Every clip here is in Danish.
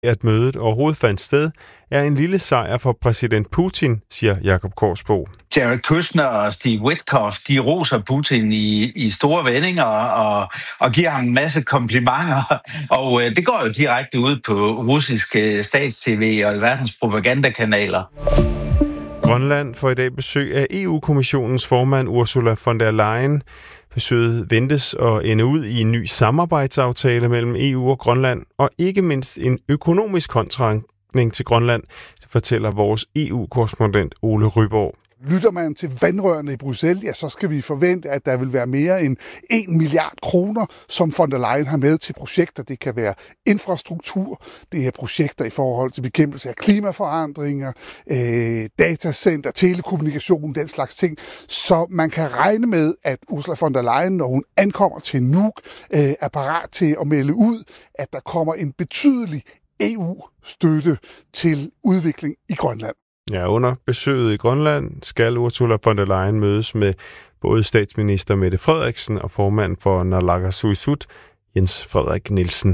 at mødet overhovedet fandt sted, er en lille sejr for præsident Putin, siger Jakob Korsbo. Jared Kushner og Steve Witkoff, de roser Putin i store vendinger og giver ham en masse komplimenter. Og det går jo direkte ud på russiske stats-tv og verdens propagandakanaler. Grønland får i dag besøg af EU-kommissionens formand Ursula von der Leyen. Besøget ventes at ende ud i en ny samarbejdsaftale mellem EU og Grønland, og ikke mindst en økonomisk håndsrækning til Grønland, fortæller vores EU-korrespondent Ole Ryborg. Lytter man til vandrørene i Bruxelles, ja, så skal vi forvente, at der vil være mere end 1 milliard kroner, som von der Leyen har med til projekter. Det kan være infrastruktur, det er projekter i forhold til bekæmpelse af klimaforandringer, datacenter, telekommunikation, den slags ting. Så man kan regne med, at Ursula von der Leyen, når hun ankommer til Nuuk, er parat til at melde ud, at der kommer en betydelig EU-støtte til udvikling i Grønland. Ja, under besøget i Grønland skal Ursula von der Leyen mødes med både statsminister Mette Frederiksen og formand for Naalakkersuisut, Jens Frederik Nielsen.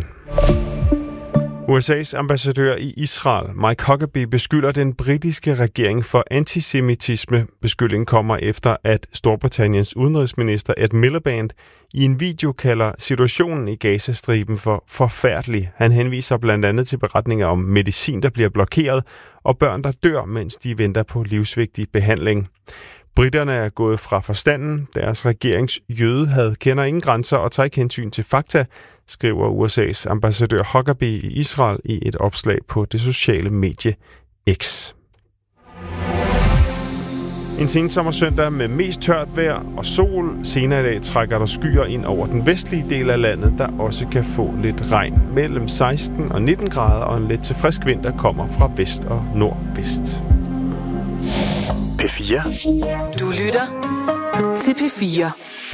USA's ambassadør i Israel, Mike Huckabee, beskylder den britiske regering for antisemitisme. Beskyldningen kommer efter, at Storbritanniens udenrigsminister Ed Miliband i en video kalder situationen i Gazastriben for forfærdelig. Han henviser blandt andet til beretninger om medicin, der bliver blokeret, og børn, der dør, mens de venter på livsvigtig behandling. Briterne er gået fra forstanden. Deres regerings jødehad kender ingen grænser og tager ikke hensyn til fakta, skriver USA's ambassadør Huckabee i Israel i et opslag på det sociale medie X. En sensommersøndag med mest tørt vejr og sol. Senere i dag trækker der skyer ind over den vestlige del af landet, der også kan få lidt regn. Mellem 16 og 19 grader og en lidt til frisk vind, der kommer fra vest og nordvest. P4. Du lytter til P4.